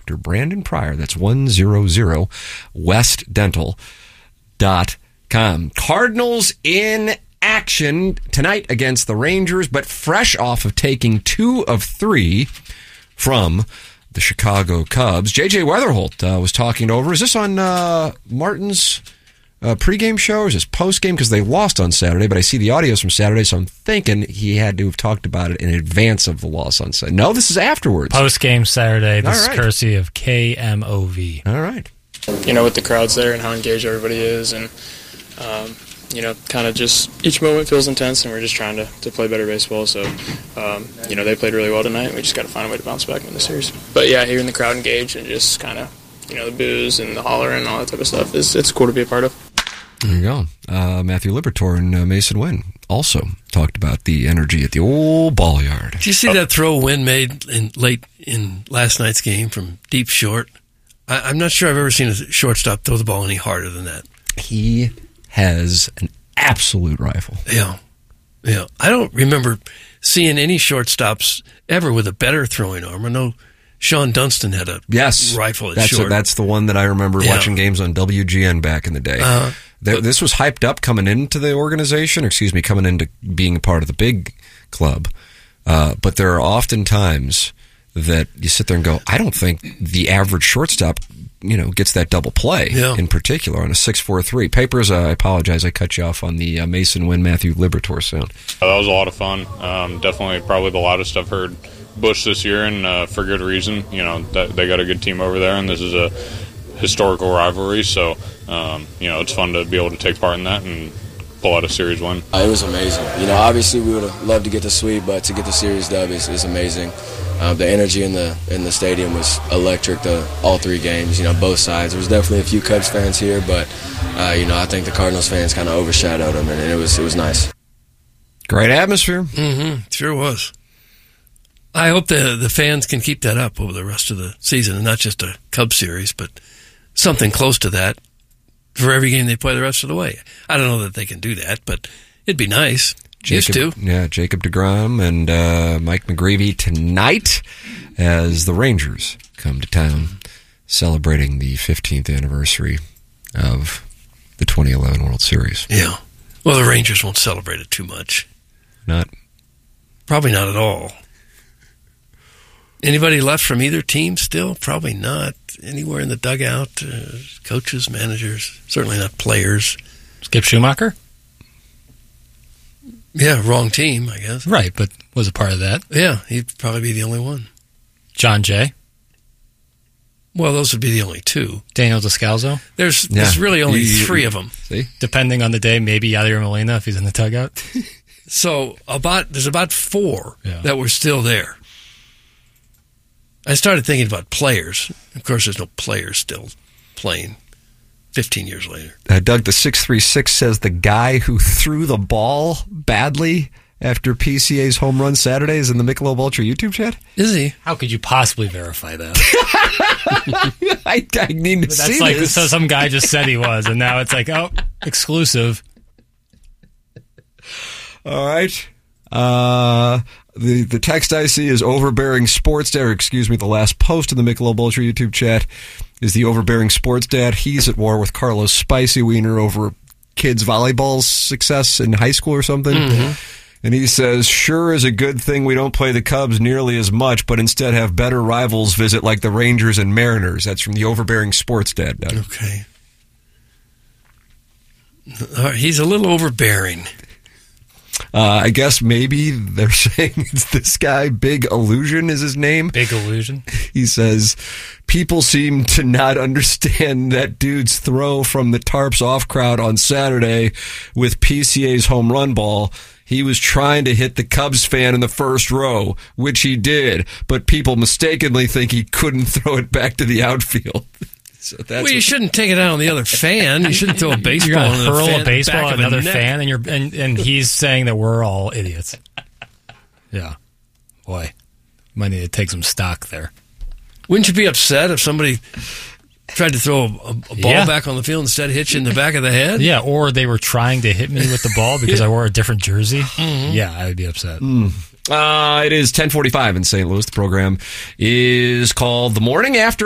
Dr. Brandon Pryor. That's 100westdental.com. Cardinals in action tonight against the Rangers, but fresh off of taking 2 of 3 from the Chicago Cubs. J.J. Weatherholt was talking over. Is this on Martin's pregame show or is this postgame? Because they lost on Saturday, but I see the audios from Saturday, so I'm thinking he had to have talked about it in advance of the loss on Saturday. No, this is afterwards. Postgame Saturday. This is courtesy of KMOV. All right. With the crowds there and how engaged everybody is, and kind of just each moment feels intense, and we're just trying to play better baseball. So, they played really well tonight, and we just got to find a way to bounce back in the series. But yeah, hearing the crowd engaged and just kind of, the boos and the holler and all that type of stuff, it's cool to be a part of. There you go. Matthew Liberatore and Mason Wynn also talked about the energy at the old ball yard. Did you see that throw Wynn made late in last night's game from deep short? I'm not sure I've ever seen a shortstop throw the ball any harder than that. He has an absolute rifle. Yeah. I don't remember seeing any shortstops ever with a better throwing arm. I know Sean Dunston had a rifle at short. That's the one that I remember watching games on WGN back in the day. This was hyped up coming into the organization, coming into being a part of the big club. But there are often times that you sit there and go, I don't think the average shortstop, gets that double play in particular on a 6-4-3. Papers, I apologize, I cut you off on the Mason Wynn, Matthew Liberatore sound. That was a lot of fun. Definitely probably the loudest I've heard Busch this year, and for good reason. They got a good team over there, and this is a historical rivalry, so it's fun to be able to take part in that and pull out a series win. It was amazing. Obviously we would have loved to get the sweep, but to get the series dub is amazing. The energy in the stadium was electric. All 3 games, both sides. There was definitely a few Cubs fans here, but I think the Cardinals fans kind of overshadowed them, and it was nice. Great atmosphere. Mm-hmm. Sure was. I hope the fans can keep that up over the rest of the season, and not just a Cubs series, but something close to that for every game they play the rest of the way. I don't know that they can do that, but it'd be nice. Used to. Yeah, Jacob deGrom and Mike McGreevy tonight as the Rangers come to town celebrating the 15th anniversary of the 2011 World Series. Yeah. Well, the Rangers won't celebrate it too much. Probably not at all. Anybody left from either team still? Probably not. Anywhere in the dugout? Coaches, managers, certainly not players. Skip Schumacher? Yeah, wrong team, I guess. Right, but was a part of that. Yeah, he'd probably be the only one. John Jay? Well, those would be the only 2. Daniel Descalzo? There's really only 3 of them. See? Depending on the day, maybe Yadier Molina if he's in the dugout. So there's about 4 that were still there. I started thinking about players. Of course, there's no players still playing 15 years later. Doug, the 636 says the guy who threw the ball badly after PCA's home run Saturday is in the Michelob Ultra YouTube chat? Is he? How could you possibly verify that? I need to see this. So some guy just said he was, and now it's like, exclusive. All right. The text I see is overbearing sports dad, the last post in the Michelob Ultra YouTube chat is the overbearing sports dad. He's at war with Carlos Spicy Wiener over kids' volleyball success in high school or something. Mm-hmm. And he says, sure is a good thing we don't play the Cubs nearly as much, but instead have better rivals visit like the Rangers and Mariners. That's from the overbearing sports dad, Doug. Okay. He's a little overbearing. I guess maybe they're saying it's this guy, Big Illusion is his name. Big Illusion. He says, people seem to not understand that dude's throw from the tarps off crowd on Saturday with PCA's home run ball. He was trying to hit the Cubs fan in the first row, which he did, but people mistakenly think he couldn't throw it back to the outfield. So that's you shouldn't take it out on the other fan. You shouldn't throw a baseball. You're on hurl a baseball at another fan, and he's saying that we're all idiots. Yeah, boy, might need to take some stock there. Wouldn't you be upset if somebody tried to throw a ball back on the field instead hit you in the back of the head? Yeah, or they were trying to hit me with the ball because I wore a different jersey. Mm-hmm. Yeah, I would be upset. It is 10:45 in St. Louis. The program is called The Morning After.